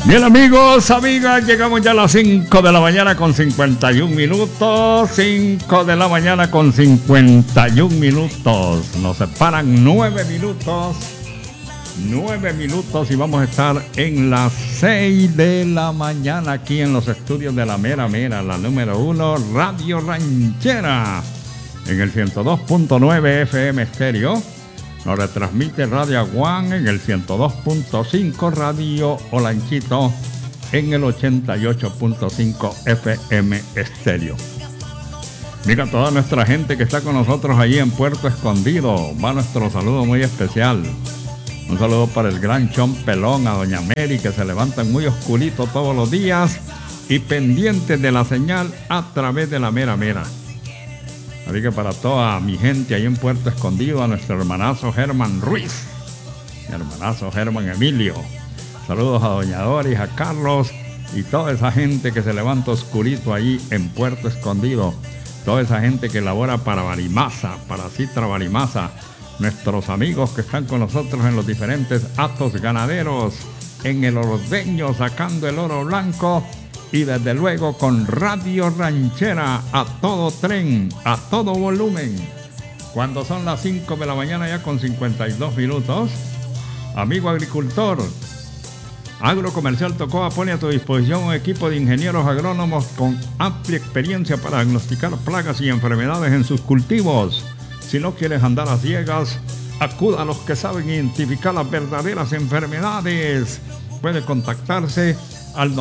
Bien, amigos, amigas, llegamos ya a las 5 de la mañana con 51 minutos. 5 de la mañana con 51 minutos. Nos separan 9 minutos. 9 minutos y vamos a estar en las 6 de la mañana aquí en los estudios de la Mera Mera, la número 1, Radio Ranchera, en el 102.9 FM estéreo. Nos retransmite Radio Aguán en el 102.5, Radio Olanchito en el 88.5 FM estéreo. Mira, toda nuestra gente que está con nosotros allí en Puerto Escondido, va nuestro saludo muy especial. Un saludo para el gran Chon Pelón, a Doña Mary, que se levantan muy oscurito todos los días y pendientes de la señal a través de la Mera Mera. Así que para toda mi gente ahí en Puerto Escondido, a nuestro hermanazo Germán Ruiz, mi hermanazo Germán Emilio. Saludos a Doña Doris, a Carlos y toda esa gente que se levanta oscurito ahí en Puerto Escondido. Toda esa gente que labora para Barimasa, para Citra Barimasa. Nuestros amigos que están con nosotros en los diferentes actos ganaderos, en el ordeño, sacando el oro blanco. Y desde luego con Radio Ranchera a todo tren, a todo volumen. Cuando son las 5 de la mañana ya con 52 minutos. Amigo agricultor, Agrocomercial Tocoa pone a tu disposición un equipo de ingenieros agrónomos con amplia experiencia para diagnosticar plagas y enfermedades en sus cultivos. Si no quieres andar a ciegas, acuda a los que saben identificar las verdaderas enfermedades. Puede contactarse al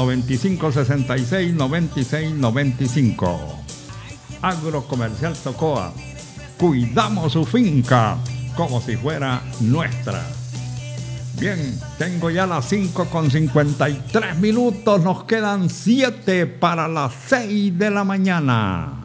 9566-9695. Agrocomercial Tocoa. Cuidamos su finca como si fuera nuestra. Bien, tengo ya las 5 con 53 minutos. Nos quedan 7 para las 6 de la mañana.